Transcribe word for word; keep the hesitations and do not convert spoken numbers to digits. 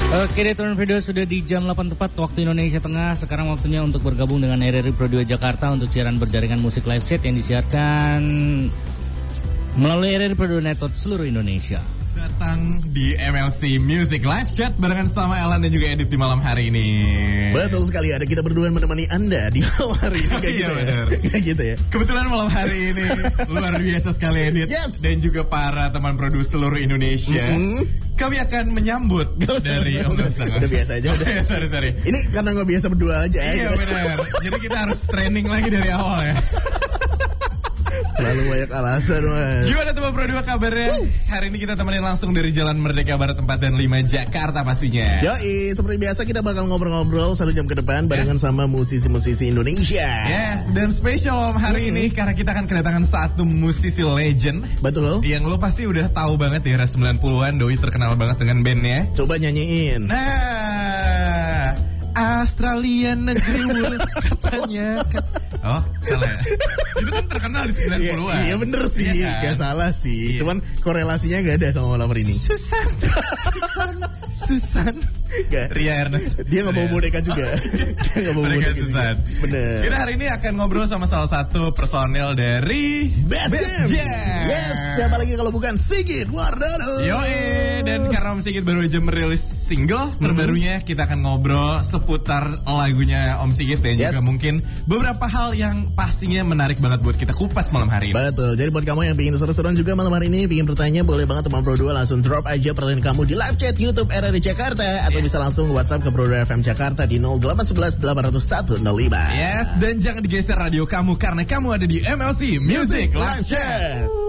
Oke, Return Video sudah di jam delapan tepat waktu Indonesia Tengah. Sekarang waktunya untuk bergabung dengan R R I Pro dua Jakarta untuk siaran berjaringan musik live chat yang disiarkan melalui R R I Pro dua Network seluruh Indonesia. Datang di M L C Music Live Chat barengan sama Elan dan juga Edit di malam hari ini. Betul sekali, ada kita berdua menemani Anda di malam hari ini. Kayak iya gitu benar. Ya? Kayak gitu ya. Kebetulan malam hari ini luar biasa sekali Edit. Yes. Dan juga para teman produser seluruh Indonesia. Mm-hmm. Kami akan menyambut dari oh, udah, udah, udah biasa aja. Oh, Udah. ya, sorry sorry. Ini karena nggak biasa berdua aja. Iya benar. Jadi kita harus training lagi dari awal ya. Lalu banyak alasan mas. Gimana teman Pro dua kabarnya? Hari ini kita temenin langsung dari Jalan Merdeka Barat empat dan lima Jakarta pastinya. Yoi, seperti biasa kita bakal ngobrol-ngobrol satu jam ke depan barengan yes. sama musisi-musisi Indonesia. Yes, dan spesial malam hari hmm. ini karena kita akan kedatangan satu musisi legend. Betul. Yang lo pasti udah tahu banget di era sembilan puluhan, Doi terkenal banget dengan bandnya. Coba nyanyiin. Nah, Australia negerimu katanya. Oh, salah ya? Itu kan terkenal di sembilan puluhan. Iya, iya bener sih, iya kan? Gak salah sih. Iya. Cuman korelasinya gak ada sama malam ini. Susan, Susan, Susan. Gak. Ria Ernest. Dia gak bawa boneka juga. Dia gak bawa boneka Susan. Bener. Kita hari ini akan ngobrol sama salah satu personel dari Best Jam. Yes, siapa lagi kalau bukan Sigit Wardana. Yoi, dan karena Om Sigit baru aja merilis single mm-hmm. terbarunya, kita akan ngobrol seputar lagunya Om Sigit dan yes. juga mungkin beberapa hal yang pastinya menarik banget buat kita kupas malam hari ini. Betul, jadi buat kamu yang ingin seru-seruan juga malam hari ini, ingin bertanya, boleh banget teman Pro dua langsung drop aja pertanyaan kamu di live chat YouTube R R I Jakarta atau yes. bisa langsung WhatsApp ke Pro dua F M Jakarta di nol delapan satu satu delapan nol satu nol lima. Yes, dan jangan digeser radio kamu karena kamu ada di M L C Music Live Chat.